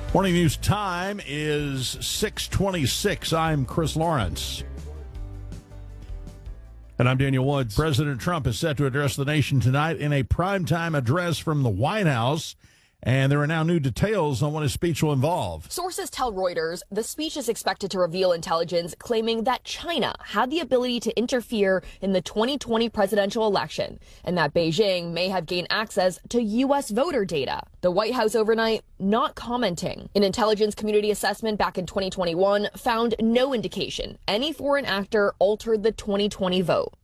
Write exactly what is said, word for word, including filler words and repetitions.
Morning news time is six twenty-six. I'm Chris Lawrence. And I'm Daniel Woods. President Trump is set to address the nation tonight in a primetime address from the White House. And there are now new details on what his speech will involve. Sources tell Reuters the speech is expected to reveal intelligence claiming that China had the ability to interfere in the twenty twenty presidential election and that Beijing may have gained access to U S voter data. The White House overnight not commenting. An intelligence community assessment back in twenty twenty-one found no indication any foreign actor altered the twenty twenty vote.